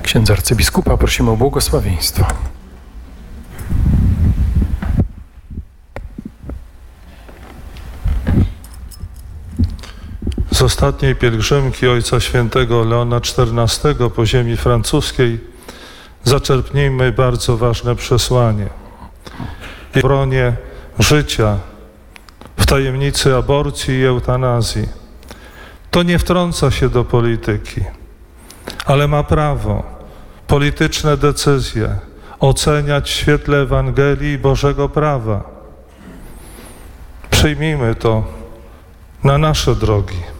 Księdza arcybiskupa prosimy o błogosławieństwo. Z ostatniej pielgrzymki Ojca Świętego Leona XIV po ziemi francuskiej zaczerpnijmy bardzo ważne przesłanie. W obronie życia, w tajemnicy aborcji i eutanazji. To nie wtrąca się do polityki, ale ma prawo polityczne decyzje oceniać w świetle Ewangelii i Bożego prawa. Przyjmijmy to na nasze drogi.